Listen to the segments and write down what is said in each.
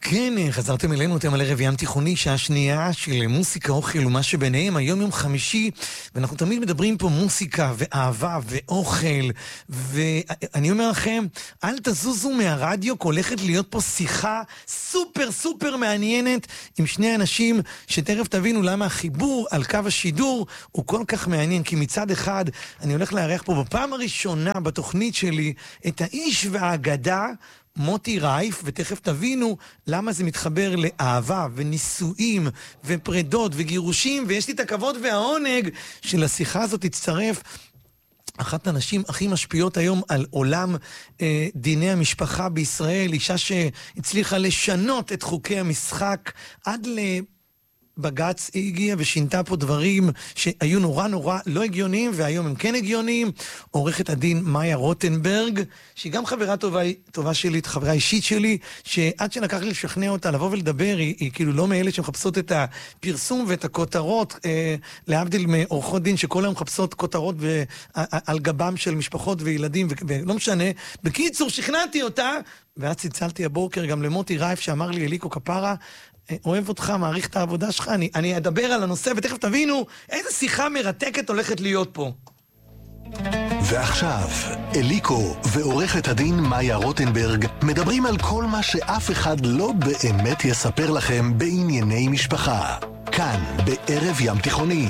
כן, חזרתם אלינו, אתם על ערב ים תיכוני, שעה שנייה של מוסיקה, אוכל ומה שביניהם. היום יום חמישי, ואנחנו תמיד מדברים פה מוסיקה ואהבה ואוכל, ואני אומר לכם, אל תזוזו מהרדיו, הולכת להיות פה שיחה סופר סופר מעניינת עם שני אנשים, שתכף תבינו למה החיבור על קו השידור הוא כל כך מעניין, כי מצד אחד אני הולך לארח פה בפעם הראשונה בתוכנית שלי את האיש והאגדה, מוטי רייף, ותכף תבינו למה זה מתחבר לאהבה ונישואים ופרדות וגירושים, ויש לי את הכבוד והעונג שלשיחה הזאת תצטרף אחת הנשים הכי משפיעות היום על עולם דיני המשפחה בישראל, אישה שהצליחה לשנות את חוקי המשחק עד בג"ץ הגיע ושינתה פה דברים שהיו נורא לא הגיוניים, והיום הם כן הגיוניים. עורכת הדין מאיה רוטנברג, שהיא גם חברה טובה שלי, חברה אישית שלי, שעד שלקח לי לשכנע אותה לבוא ולדבר, היא כאילו לא מאלה שמחפשות את הפרסום ואת הכותרות, להבדיל מעורכות דין שכל היום מחפשות כותרות על גבם של משפחות וילדים, ולא משנה. בקיצור, שכנעתי אותה, ואז צלצלתי הבוקר גם למוטי רייף שאמר לי, אליקו כפרה, אוהב אותך, מעריך את העבודה שלך, אני אדבר על הנושא, ותכף תבינו איזה שיחה מרתקת הולכת להיות פה. ועכשיו, אליקו ועורכת הדין מאיה רוטנברג מדברים על כל מה שאף אחד לא באמת יספר לכם בענייני משפחה. כאן, בערב ים תיכוני.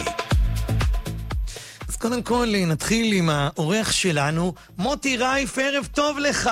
אז קודם כל נתחיל עם העורך שלנו, מוטי רייף, ערב טוב לך.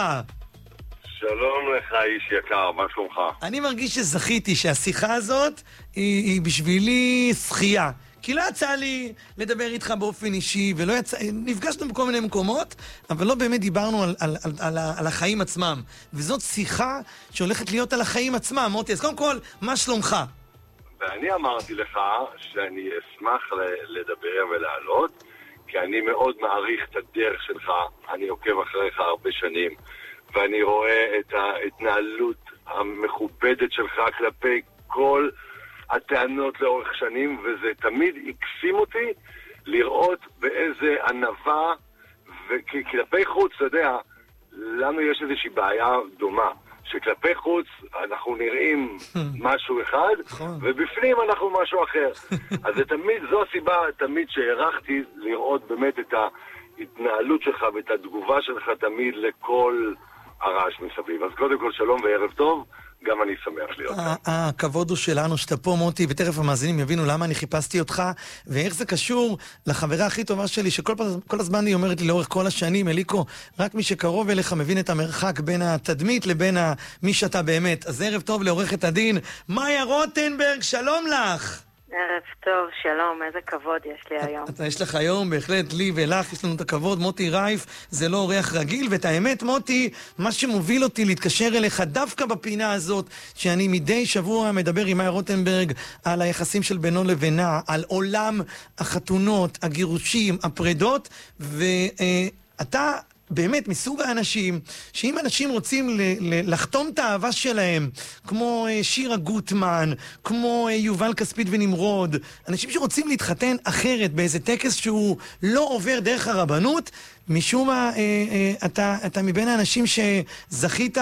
שלום לך איש יקר, מה שלומך? אני מרגיש שזכיתי שהשיחה הזאת היא בשבילי שחייה. כי לא יצא לי לדבר איתך באופן אישי, נפגשנו בכל מיני מקומות, אבל לא באמת דיברנו על החיים עצמם. וזאת שיחה שהולכת להיות על החיים עצמם. מוטי, אז קודם כל, מה שלומך? ואני אמרתי לך שאני אשמח לדבר ולעלות, כי אני מאוד מעריך את הדרך שלך, אני עוקב אחריך הרבה שנים, ואני רואה את ההתנהלות המכובדת שלך כלפי כל הטענות לאורך שנים, וזה תמיד הקסים אותי לראות באיזה ענווה, וכלפי חוץ, אתה יודע, לנו יש איזושהי בעיה דומה, שכלפי חוץ אנחנו נראים משהו אחד, ובפנים אנחנו משהו אחר. אז זה תמיד, זו הסיבה תמיד שהערכתי לראות באמת את ההתנהלות שלך ואת התגובה שלך תמיד לכל הרעש מסביב. אז קודם כל שלום וערב טוב, גם אני שמח להיות כאן. הכבוד הוא שלנו שאתה פה מוטי, ותכף המאזינים יבינו למה אני חיפשתי אותך, ואיך זה קשור לחברה הכי טובה שלי, שכל הזמן היא אומרת לי לאורך כל השנים, אליקו, רק מי שקרוב אליך מבין את המרחק בין התדמית לבין מי שאתה באמת. אז ערב טוב לעורכת הדין מאיה רוטנברג, שלום לך. ערב טוב, שלום, איזה כבוד יש לי היום. יש לך היום, בהחלט לי ולך, יש לנו את הכבוד. מוטי רייף זה לא אורח רגיל, ואת האמת מוטי, מה שמוביל אותי להתקשר אליך דווקא בפינה הזאת, שאני מדי שבוע מדבר עם מאיה רוטנברג על היחסים של בינו לבינה, על עולם החתונות, הגירושים, הפרדות, ואתה באמת מסוג האנשים, שאם אנשים רוצים לחתום את האהבה שלהם, כמו שירה גוטמן, כמו יובל כספית ונמרוד, אנשים שרוצים להתחתן אחרת באיזה טקס שהוא לא עובר דרך הרבנות, משום מה אתה מבין האנשים שזכית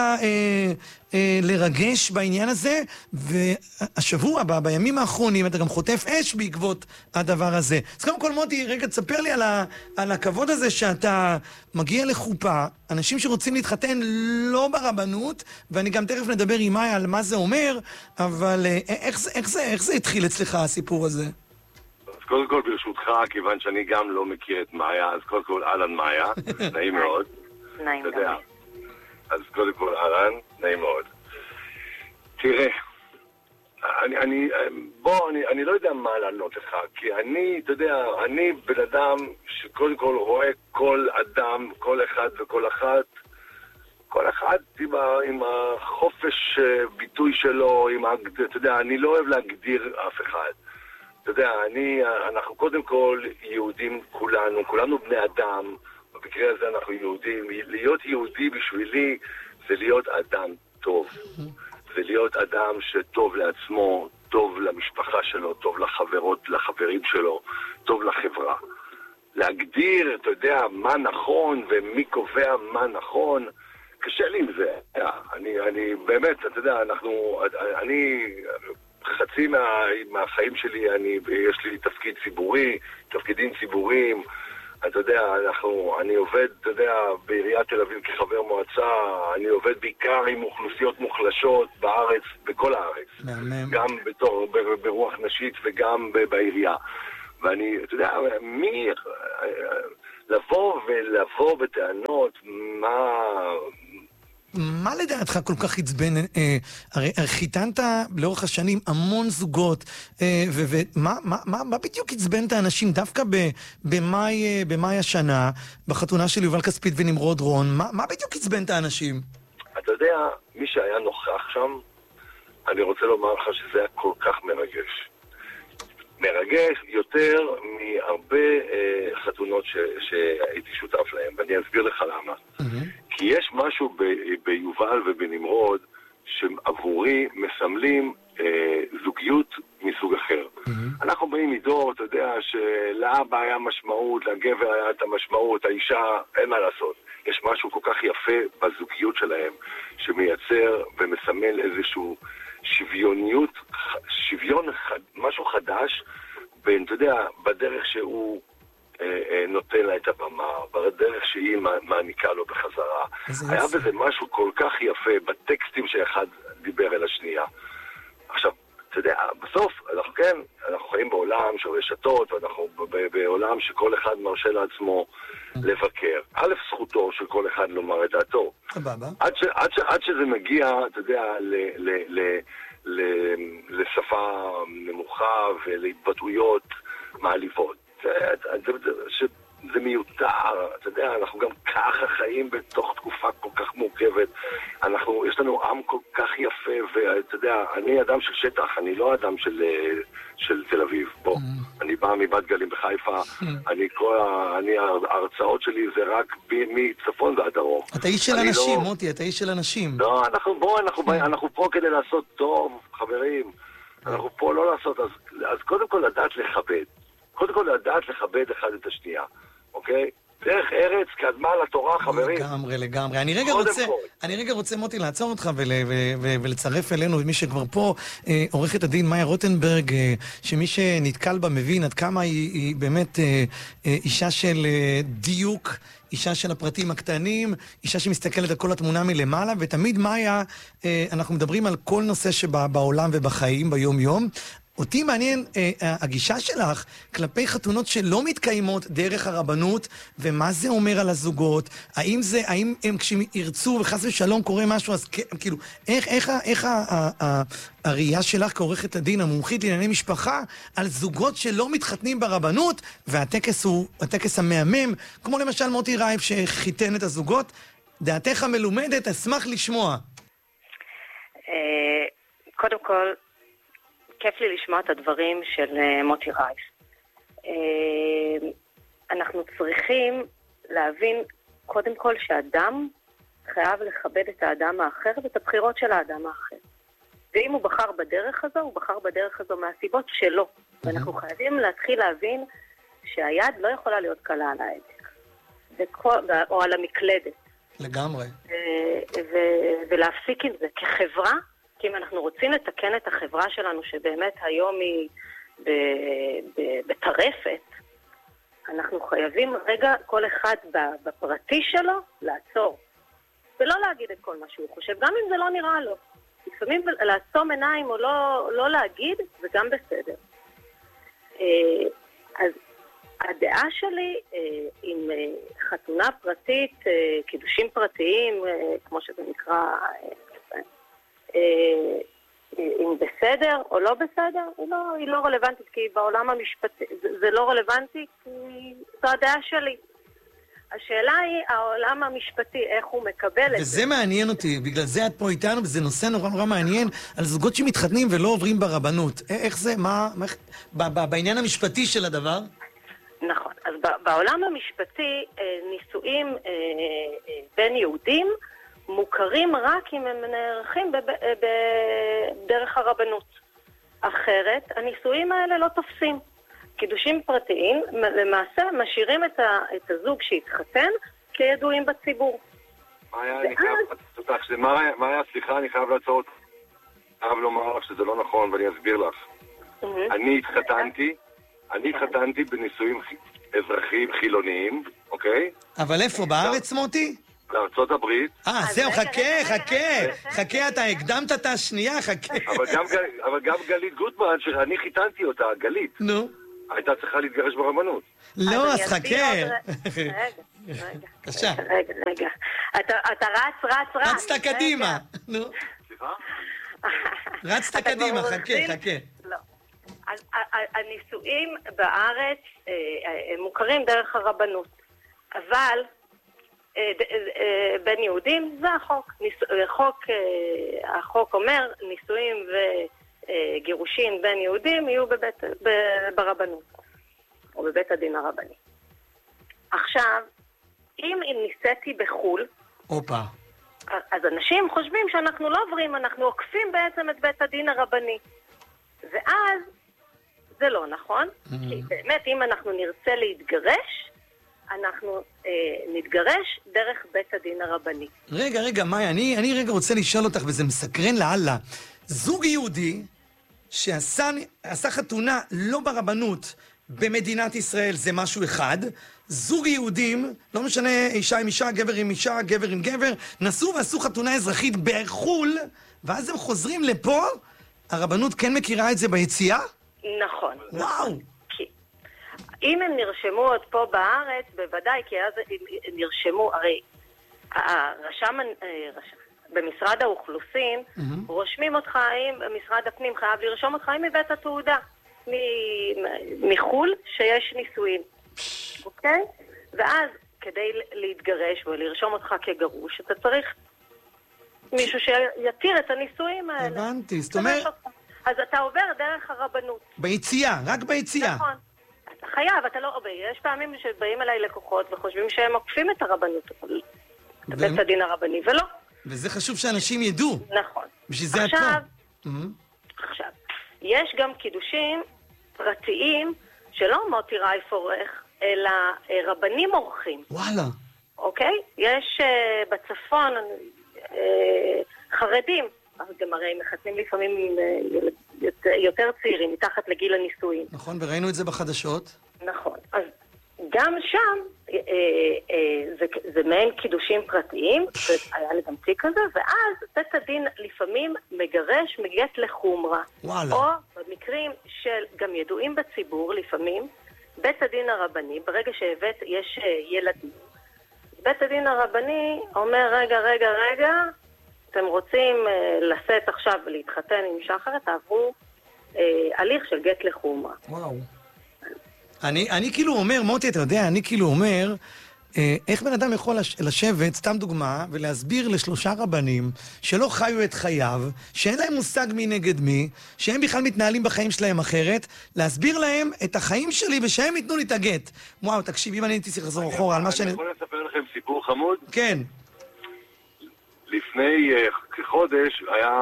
לרגש בעניין הזה, והשבוע בימים האחרונים אתה גם חוטף אש בעקבות הדבר הזה. אז קודם כל מוטי, רגע תספר לי על הכבוד הזה שאתה מגיע לחופה, אנשים שרוצים להתחתן לא ברבנות, ואני גם תכף נדבר עם מאיה על מה זה אומר, אבל איך זה התחיל אצלך הסיפור הזה? אז קודם כל ברשותך, כיוון שאני גם לא מכיר את מאיה, אז קודם כל אהלן מאיה, נעים מאוד. נעים מאוד. אז קודם כל אהלן, נעים מאוד. תראה, אני לא יודע מה לענות לך, כי אתה יודע, אני בן אדם שקודם כל רואה כל אדם, כל אחד וכל אחת, כל אחד עם החופש ביטוי שלו, אתה יודע, אני לא אוהב להגדיר אף אחד. אתה יודע, אנחנו קודם כל יהודים כולנו בני אדם, במקרה הזה אנחנו יהודים. להיות יהודי בשבילי זה להיות אדם טוב. זה להיות אדם שטוב לעצמו, טוב למשפחה שלו, טוב לחברים שלו, טוב לחברה. להגדיר, אתה יודע, מה נכון ומי קובע מה נכון, קשה לי עם זה. באמת, אתה יודע, אני חצי מהחיים שלי, יש לי תפקיד ציבורי, תפקידים ציבוריים, אתה יודע, אני עובד, אתה יודע, בעיריית תל אביב כחבר מועצה, אני עובד בעיקר עם אוכלוסיות מוחלשות בארץ, בכל הארץ. גם ברוח נשית וגם בעירייה. ואני, אתה יודע, לבוא בטענות, מה לדעתך כל כך עצבן? הרי חיתנת לאורך השנים המון זוגות, ומה בדיוק עצבן את האנשים? דווקא במאי השנה, בחתונה של יובל כספית ונמרוד רון, מה בדיוק עצבן את האנשים? אתה יודע, מי שהיה נוכח שם, אני רוצה לומר לך שזה היה כל כך מרגש. מרגש יותר מהרבה חתונות שהייתי שותף להם, ואני אסביר לך למה. כי יש משהו ביובל ובנמרוד שעבורי מסמלים זוגיות מסוג אחר. אנחנו באים מדור, אתה יודע, שלאבא היה משמעות, לגבר היה את המשמעות, האישה, אין מה לעשות. יש משהו כל כך יפה בזוגיות שלהם, שמייצר ומסמל איזשהו שוויוניות, משהו חדש, בין, אתה יודע, בדרך שהוא נותן לה את הבמה, בדרך שהיא מעניקה לו בחזרה. היה בזה משהו כל כך יפה בטקסטים שאחד דיבר אל השנייה. עכשיו, אתה יודע, בסוף אנחנו חיים בעולם של רשתות, ואנחנו בעולם שכל אחד מרשה לעצמו לבקר. א', זכותו של כל אחד לומר את דעתו. עד שזה מגיע, אתה יודע, לשפה נמוכה ולהתבטאויות מעליבות. זה מיותר, אתה יודע, אנחנו גם ככה חיים בתוך תקופה כל כך מורכבת, יש לנו עם כל כך יפה, ואתה יודע, אני אדם של שטח, אני לא אדם של תל אביב, בוא, אני בא מבת גלים בחיפה, ההרצאות שלי זה רק מצפון ועד דרום. אתה איש של אנשים, מוטי, אתה איש של אנשים. לא, אנחנו פה כדי לעשות טוב, חברים, אנחנו פה לא לעשות, אז קודם כל לדעת לכבד. קודם כל לדעת לכבד אחד את השנייה, אוקיי? דרך ארץ קדמה לתורה, חברים. לגמרי. אני רגע רוצה, מוטי, לעצור אותך ולצרף אלינו, מי שכבר פה, עורכת הדין מאיה רוטנברג, שמי שנתקל בה מבין עד כמה היא באמת אישה של דיוק, אישה של הפרטים הקטנים, אישה שמסתכלת על כל התמונה מלמעלה, ותמיד מאיה, אנחנו מדברים על כל נושא שבעולם ובחיים, ביום יום, אותי מעניין הגישה שלך כלפי חתונות שלא מתקיימות דרך הרבנות, ומה זה אומר על הזוגות, האם הם כשהם ירצו וחס ושלום קורה משהו, אז כאילו, איך הראייה שלך כעורכת הדין המומחית לענייני משפחה על זוגות שלא מתחתנים ברבנות, והטקס הוא הטקס המהמם, כמו למשל מוטי רייב שחיתן את הזוגות, דעתך המלומדת, אשמח לשמוע. קודם כל, כיף לי לשמוע את הדברים של מוטי רייף. אנחנו צריכים להבין קודם כל שאדם חייב לכבד את האדם האחר ואת הבחירות של האדם האחר. ואם הוא בחר בדרך הזו, הוא בחר בדרך הזו מהסיבות שלו. ואנחנו חייבים להתחיל להבין שהיד לא יכולה להיות קלה על ההדק. או על המקלדת. לגמרי. ולהפסיק עם זה כחברה, כי אם אנחנו רוצים לתקן את החברה שלנו, שבאמת היום היא בטרפת, אנחנו חייבים רגע כל אחד בפרטי שלו לעצור. ולא להגיד את כל מה שהוא חושב, גם אם זה לא נראה לו. לפעמים לעצום עיניים או לא להגיד, זה גם בסדר. אז הדעה שלי עם חתונה פרטית, קידושים פרטיים, כמו שזה נקרא, אם בסדר או לא בסדר, היא לא רלוונטית, כי בעולם המשפטי זה לא רלוונטי, כי זו הדעה שלי. השאלה היא, העולם המשפטי, איך הוא מקבל את זה. וזה מעניין אותי, בגלל זה את פה איתנו, וזה נושא נורא מעניין, על זוגות שמתחתנים ולא עוברים ברבנות. איך זה, בעניין המשפטי של הדבר? נכון, אז בעולם המשפטי, נישואים בין יהודים, מוכרים רק אם הם נערכים בדרך הרבנות. אחרת, הנישואים האלה לא תופסים. קידושים פרטיים למעשה משאירים את הזוג שהתחתן כידועים בציבור. מאיה, סליחה, אני חייב לעצור אותך. חייב לומר לך שזה לא נכון, ואני אסביר לך. אני התחתנתי בנישואים אזרחיים חילוניים, אוקיי? אבל איפה? בארץ, מוטי? בארצות הברית. זהו, חכה, אתה הקדמת את השנייה, חכה. אבל גם גלית גוטמן, שאני חיתנתי אותה, גלית. נו. הייתה צריכה להתגרש ברבנות. לא, אז חכה. רגע. אתה רץ. רצת קדימה. נו. סליחה? רצת קדימה, חכה. לא. הנישואים בארץ מוכרים דרך הרבנות, אבל בין יהודים זה החוק אומר נישואים וגירושין בין יהודים יהיו ברבנות או בבית הדין הרבני. עכשיו, אם ניסיתי בחול, אז אנשים חושבים שאנחנו לא עוברים, אנחנו עוקפים בעצם את בית הדין הרבני, ואז זה לא נכון, כי באמת אם אנחנו נרצה להתגרש, אנחנו נתגרש דרך בית הדין הרבני. רגע, מאיה, אני רגע רוצה לשאול אותך, וזה מסקרן לאללה. זוג יהודי שעשה חתונה לא ברבנות במדינת ישראל זה משהו אחד, זוג יהודים, לא משנה אישה עם אישה, גבר עם אישה, גבר עם גבר, נסעו ועשו חתונה אזרחית בחול, ואז הם חוזרים לפה, הרבנות כן מכירה את זה ביציאה? נכון. וואו. אם הם נרשמו עוד פה בארץ, בוודאי, כי אז הם נרשמו, הרי במשרד האוכלוסין, רושמים אותך, משרד הפנים חייב לרשום אותך עם מבית התעודה, מחול שיש נישואים. אוקיי? ואז, כדי להתגרש ולרשום אותך כגרוש, אתה צריך מישהו שיתיר את הנישואים האלה. הבנתי, זאת אומרת... אז אתה עובר דרך הרבנות. ביציאה, רק ביציאה. נכון. אתה חייב, אתה לא... יש פעמים שבאים אליי לקוחות וחושבים שהם עוקפים את הרבנות, בית הדין הרבני, ולא. וזה חשוב שאנשים ידעו. נכון. בשביל זה הטוב. עכשיו, יש גם קידושים פרטיים שלא מוטי רייף עורך, אלא רבנים עורכים. וואלה. אוקיי? יש בצפון חרדים, גם הרי מחתנים לפעמים יותר צעירים, מתחת לגיל הנישואים. נכון, וראינו את זה בחדשות. נכון. אז גם שם זה מעין קידושים פרטיים, היה לי גם תיק כזה, ואז בית הדין לפעמים מגרש מגט לחומרה. וואלה. או במקרים של גם ידועים בציבור לפעמים, בית הדין הרבני, ברגע שהבאת יש ילדים, בית הדין הרבני אומר רגע, אתם רוצים לשאת עכשיו ולהתחתן עם אישה אחרת, תעברו הליך של גט לחומרה. וואו. אני כאילו אומר, מוטי, אתה יודע, אני כאילו אומר, איך בן אדם יכול לשבת, סתם דוגמה, ולהסביר לשלושה רבנים שלא חיו את חייו, שאין להם מושג מי נגד מי, שהם בכלל מתנהלים בחיים שלהם אחרת, להסביר להם את החיים שלי ושהם ייתנו לי את הגט. וואו, תקשיב, אם אני הייתי צריך לחזור אחורה על מה שאני... אני יכול לספר לכם סיפור חמוד? כן. לפני כחודש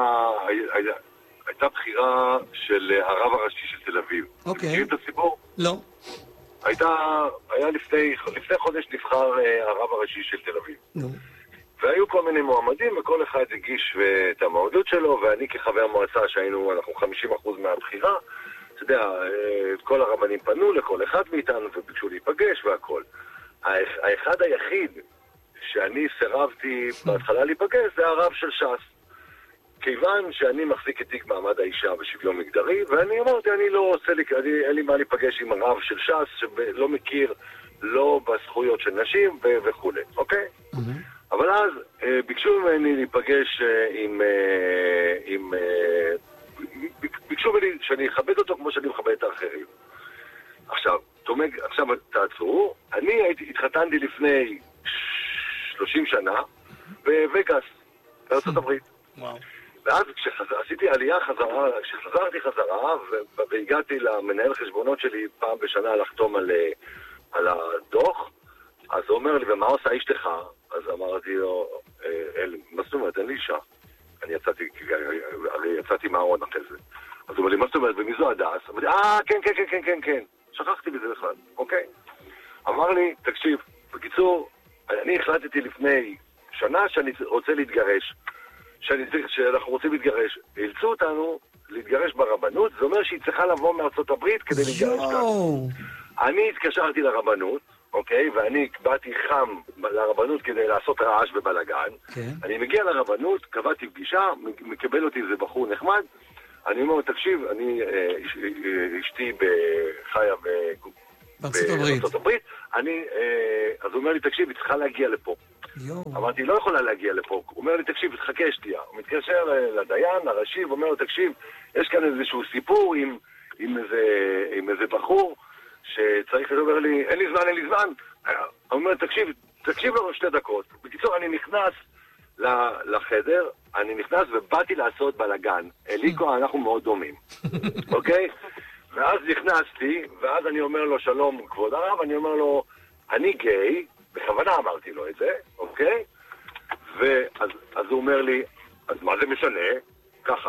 הייתה בחירה של הרב הראשי של תל אביב. אוקיי. מכירים את הסיפור? לא. היה לפני חודש נבחר הרב הראשי של תל אביב. נו. והיו כל מיני מועמדים, וכל אחד הגיש את המועמדות שלו, ואני כחבר מועצה אנחנו 50% מהבחירה, אתה יודע, כל הרבנים פנו לכל אחד מאיתנו וביקשו להיפגש והכל. האחד היחיד שאני סירבתי בהתחלה להיפגש זה הרב של ש"ס. כיוון שאני מחזיק את תיק מעמד האישה ושוויון מגדרי, ואני אמרתי, אין לי מה להיפגש עם הרב של ש"ס, שלא מכיר לא בזכויות של נשים וכו', אוקיי? אבל אז ביקשו ממני להיפגש ביקשו ממני שאני אכבד אותו כמו שאני מכבד את האחרים. עכשיו תעצרו, אני התחתנתי לפני 30 שנה בווגאס, בארצות הברית. וואו. ואז כשעשיתי עלייה חזרה, כשחזרתי חזרה והגעתי למנהל חשבונות שלי פעם בשנה לחתום על הדוח, אז הוא אומר לי, ומה עושה אשתך? אז אמרתי לו, מה זאת אומרת, אין לי אישה. אני יצאתי מהארון אחרי זה. אז הוא אומר לי, מה זאת אומרת, ומי זו הדס? אמרתי, כן. שכחתי בזה בכלל, אוקיי? אמר לי, תקשיב, בקיצור, אני החלטתי לפני שנה שאני רוצה להתגרש, שאנחנו רוצים להתגרש, אילצו אותנו להתגרש ברבנות, זה אומר שהיא צריכה לבוא מארצות הברית כדי להתגרש כאן. אני התקשרתי לרבנות, אוקיי? ואני באתי חם לרבנות כדי לעשות רעש ובלגן. אני מגיע לרבנות, קבעתי פגישה, מקבל אותי איזה בחור נחמד, אני אומר, תקשיב, אשתי חיה בארצות הברית, אז הוא אומר לי, תקשיב, היא צריכה להגיע לפה. אמרתי, לא יכולה להגיע לפה. הוא אומר לי, תקשיב, תחכה שתייה. הוא מתקשר לדיין, הראשי, ואומר לו, תקשיב, יש כאן איזשהו סיפור עם איזה בחור שצריך לדבר לי, אין לי זמן. הוא אומר, תקשיב לו 2 דקות. בקיצור, אני נכנס לחדר, ובאתי לעשות בלגן. אליקו, אנחנו מאוד דומים. אוקיי? ואז נכנסתי, ואז אני אומר לו, שלום, כבוד הרב, אני אומר לו, אני גיי, בכוונה אמרתי לו את זה, אוקיי? ואז הוא אומר לי, אז מה זה משנה? ככה.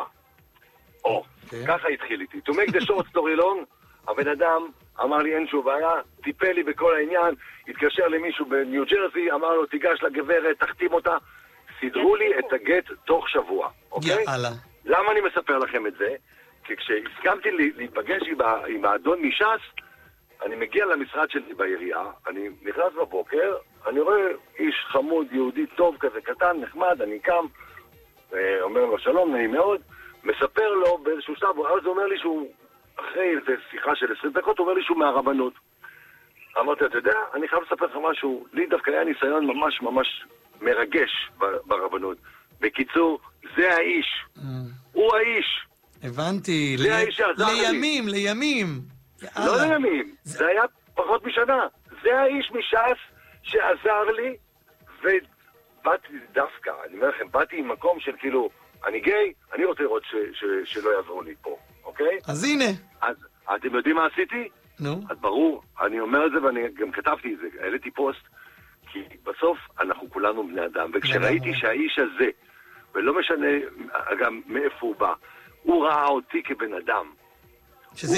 ככה התחיל איתי. To make the short story long, הבן אדם אמר לי, אין שום בעיה, טיפל לי בכל העניין, התקשר למישהו בניו ג'רזי, אמר לו, תיגש לגברת, תחתים אותה, סידרו לי את הגט תוך שבוע, אוקיי? למה אני מספר לכם את זה? כי כשהסכמתי להיפגש עם האדון מש"ס, אני מגיע למשרד שלי בעירייה, אני נכנס בבוקר, אני רואה איש חמוד, יהודי טוב כזה, קטן, נחמד, אני קם, אומר לו שלום, נעים מאוד, מספר לו באיזשהו שלב, אז הוא אומר לי שהוא, אחרי איזו שיחה של 20 דקות, הוא אומר לי שהוא מהרבנות. אמרתי, אתה יודע, אני חייב לספר לך משהו, לי דווקא היה ניסיון ממש ממש מרגש ברבנות. בקיצור, זה האיש. הוא האיש. הבנתי. לימים. לא לימים, זה היה פחות משנה. זה האיש מש"ס שעזר לי, ובאתי דווקא, אני אומר לכם, באתי עם מקום של כאילו, אני גיי, אני רוצה לראות שלא יעזרו לי פה, אוקיי? אז הנה. אז אתם יודעים מה עשיתי? נו. אז ברור, אני אומר את זה ואני גם כתבתי את זה, העליתי פוסט, כי בסוף אנחנו כולנו בני אדם, וכשראיתי שהאיש הזה, ולא משנה גם מאיפה הוא בא, הוא ראה אותי כבן אדם. שזה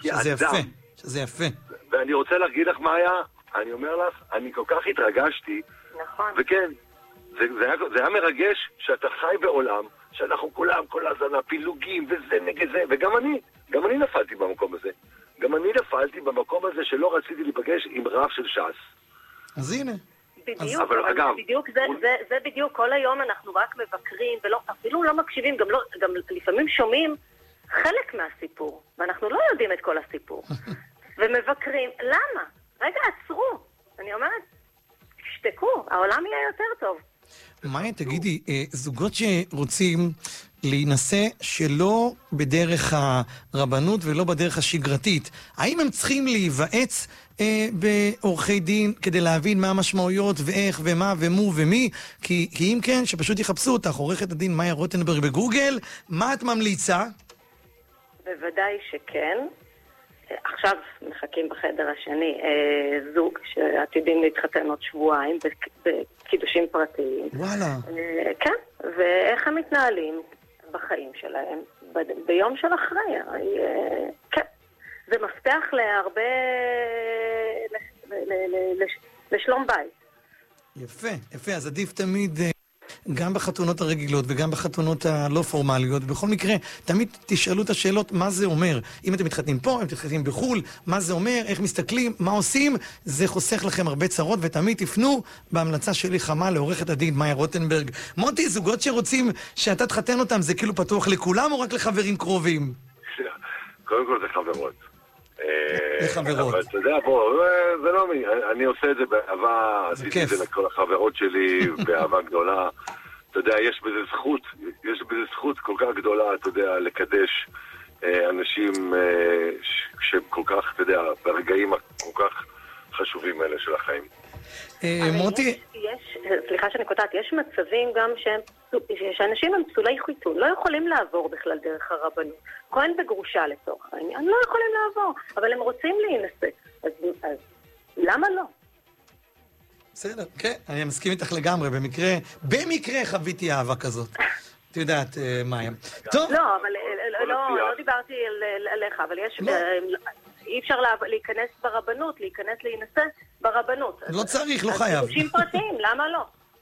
יפה. ואני רוצה להגיד לך מה היה, אני אומר לך, אני כל כך התרגשתי, נכון. וכן, זה היה מרגש שאתה חי בעולם, שאנחנו כולם, כל הזנה, פילוגים וזה נגד זה, וגם אני נפלתי במקום הזה. גם אני נפלתי במקום הזה שלא רציתי להיפגש עם רב של ש"ס. אז הנה. בדיוק, אבל בדיוק, זה בדיוק, כל היום אנחנו רק מבקרים, אפילו לא מקשיבים, גם לפעמים שומעים חלק מהסיפור, ואנחנו לא יודעים את כל הסיפור. ומבקרים, למה? רגע, עצרו. אני אומרת, תשתקו, העולם יהיה יותר טוב. מאיה, תגידי, זוגות שרוצים להינשא שלא בדרך הרבנות ולא בדרך השגרתית, האם הם צריכים להיוועץ בעורכי דין כדי להבין מה המשמעויות ואיך ומה ומו ומי? כי אם כן, שפשוט יחפשו אותך, עורכת הדין מאיה רוטנברג בגוגל, מה את ממליצה? בוודאי שכן. עכשיו מחכים בחדר השני זוג שעתידים להתחתן עוד שבועיים בקידושים פרטיים. וואלה. כן, ואיך הם מתנהלים בחיים שלהם ביום של אחרי. כן, זה מפתח להרבה לשלום בית. יפה, אז עדיף תמיד גם בחתונות הרגילות וגם בחתונות הלא פורמליות. בכל מקרה, תמיד תשאלו את השאלות מה זה אומר. אם אתם מתחתנים פה, אם אתם מתחתנים בחול, מה זה אומר, איך מסתכלים, מה עושים, זה חוסך לכם הרבה צרות, ותמיד תפנו בהמלצה שלי חמה לעורכת הדין מאיה רוטנברג. מוטי, זוגות שרוצים שאתה תחתן אותם, זה כאילו פתוח לכולם או רק לחברים קרובים? קודם כל זה חברות. לחברות. אבל אתה יודע, זה לא מי, אני עושה את זה באהבה, עשיתי את זה לכל החברות שלי, באהבה גדולה. אתה יודע, יש בזה זכות כל כך גדולה, אתה יודע, לקדש אנשים שהם כל כך, אתה יודע, ברגעים הכל כך חשובים האלה של החיים. מוטי... סליחה שאני קוטעת, יש מצבים גם שאנשים הם פסולי חיתון, לא יכולים לעבור בכלל דרך הרבנות. כהן בגרושה לצורך העניין, לא יכולים לעבור, אבל הם רוצים להינשא. אז למה לא? בסדר, כן, אני מסכים איתך לגמרי, במקרה חוויתי אהבה כזאת. את יודעת, מאיה. טוב. לא, אבל לא דיברתי עליך, אבל יש... אי אפשר להיכנס ברבנות, להיכנס להינשא ברבנות. לא צריך, לא חייב. קידושים פרטיים, למה לא?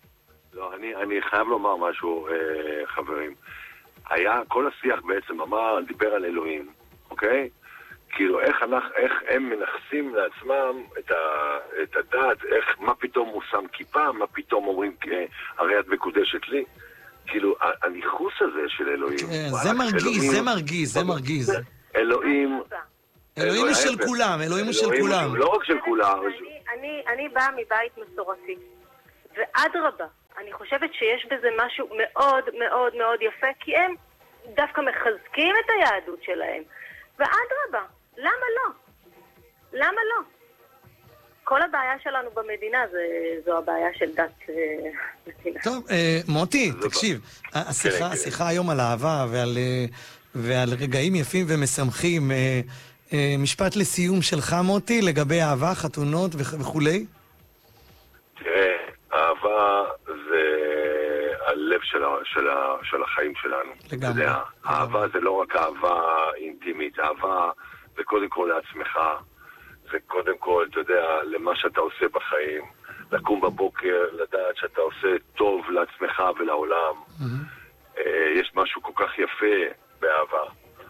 לא, אני חייב לומר משהו, חברים. היה, כל השיח בעצם דיבר על אלוהים, אוקיי? כאילו, איך הם מנחסים לעצמם את הדת, מה פתאום הוא שם כיפה, מה פתאום אומרים, הרי את מקודשת לי. כאילו, הניחוס הזה של אלוהים... זה מרגיז. אלוהים הוא של כולם, אלוהים הוא של כולם. לא רק של כולם. אני באה מבית מסורתי, ואדרבה, אני חושבת שיש בזה משהו מאוד מאוד מאוד יפה, כי הם דווקא מחזקים את היהדות שלהם. ואדרבה, למה לא? למה לא? כל הבעיה שלנו במדינה זו הבעיה של דת מדינה. טוב, מוטי, תקשיב, השיחה היום על אהבה ועל רגעים יפים ומשמחים, משפט לסיום שלך, מוטי, לגבי אהבה, חתונות וכולי? תראה, אהבה זה הלב של החיים שלנו. לגמרי. אהבה זה לא רק אהבה אינטימית, אהבה זה קודם כל לעצמך, זה קודם כל, אתה יודע, למה שאתה עושה בחיים, לקום בבוקר, לדעת שאתה עושה טוב לעצמך ולעולם. יש משהו כל כך יפה באהבה.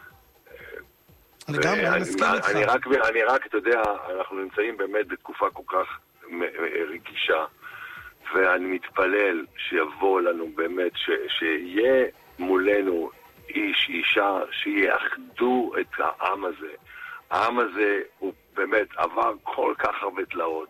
לגמרי, אני מסכים איתך. אני רק, אתה יודע, אנחנו נמצאים באמת בתקופה כל כך רגישה, ואני מתפלל שיבוא לנו באמת, שיהיה מולנו איש, אישה, שיאחדו את העם הזה. העם הזה הוא באמת עבר כל כך הרבה תלאות,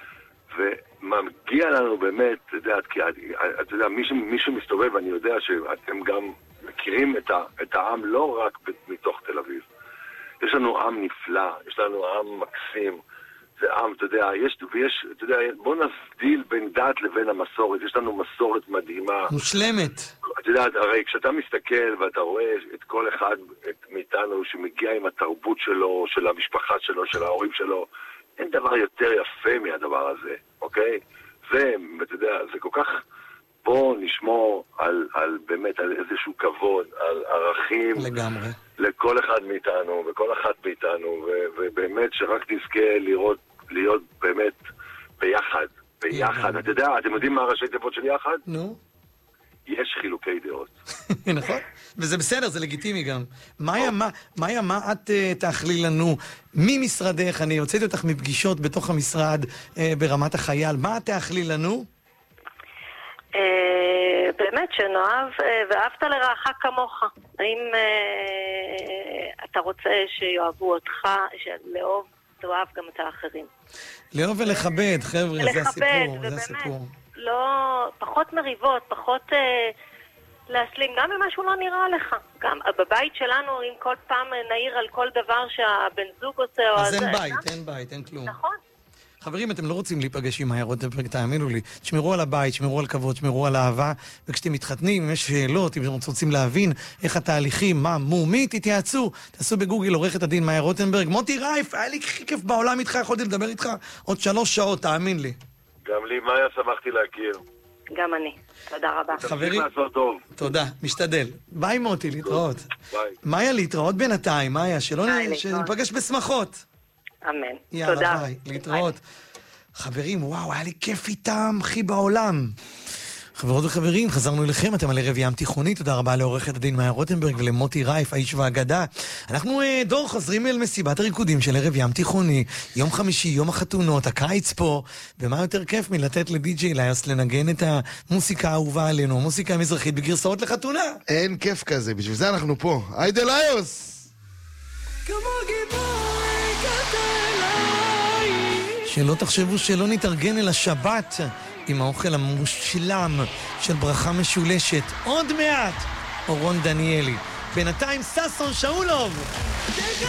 ומגיע לנו באמת, אתה יודע, מי שמסתובב, אני יודע שאתם גם מכירים את העם לא רק מתוך תל אביב. יש לנו עם נפלא, יש לנו עם מקסים, זה עם, אתה יודע, אתה יודע, בוא נבדיל בין דת לבין המסורת, יש לנו מסורת מדהימה. מושלמת. אתה יודע, הרי כשאתה מסתכל ואתה רואה את כל אחד מאיתנו שמגיע עם התרבות שלו, של המשפחה שלו, של ההורים שלו, אין דבר יותר יפה מהדבר הזה, אוקיי? ואתה יודע, זה כל כך, בוא נשמור באמת על איזשהו כבוד, על ערכים. לגמרי. לכל אחד מאיתנו, וכל אחת מאיתנו, ובאמת שרק נזכה להיות באמת ביחד. אתה יודע, אתם יודעים מה ראשי תיבות של יחד? נו. יש חילוקי דעות. נכון, וזה בסדר, זה לגיטימי גם. מאיה, מה את תאכלי לנו ממשרדך? אני הוצאתי אותך מפגישות בתוך המשרד ברמת החייל. מה את תאכלי לנו? באמת שנאהב ואהבת לרעך כמוך. האם אתה רוצה שיאהבו אותך, שלאהוב, תאהב גם את האחרים. לאהוב ולכבד, חבר'ה, זה הסיפור. ובאמת, לא, פחות מריבות, פחות להסלים, גם אם משהו לא נראה לך. גם בבית שלנו, אם כל פעם נעיר על כל דבר שהבן זוג עושה, אז אין בית, אין כלום. נכון. חברים, אתם לא רוצים להיפגש עם מאיה רוטנברג, תאמינו לי. תשמרו על הבית, תשמרו על כבוד, תשמרו על אהבה, וכשאתם מתחתנים, אם יש שאלות, אם אתם רוצים להבין איך התהליכים, מי, תתייעצו. תעשו בגוגל עורכת הדין מאיה רוטנברג. מוטי רייף, היה לי כיף בעולם איתך, יכולתי לדבר איתך עוד 3 שעות, תאמין לי. גם לי, מאיה, שמחתי להכיר. גם אני. תודה רבה. חברים, תודה, משתדל. ביי מוטי, להתראות. ביי. מאיה, להתראות בינתיים, מאיה, שנפגש בשמחות. אמן. יאללה, תודה. ביי, להתראות. חברים, וואו, היה לי כיף איתם, הכי בעולם. חברות וחברים, חזרנו אליכם, אתם על ערב ים תיכוני, תודה רבה לעורכת הדין מאיה רוטנברג ולמוטי רייף, האיש והאגדה. אנחנו דור חוזרים אל מסיבת הריקודים של ערב ים תיכוני, יום חמישי, יום החתונות, הקיץ פה, ומה יותר כיף מלתת לדי-ג'יי ליוס לנגן את המוסיקה האהובה עלינו, המוסיקה המזרחית בגרסאות לחתונה. אין כיף כזה, בשביל זה אנחנו פה. היידה ליוס! שלא תחשבו שלא נתארגן אל השבת עם האוכל המושלם של ברכה משולשת. עוד מעט, אורון דניאלי. בינתיים ששון שאולוב.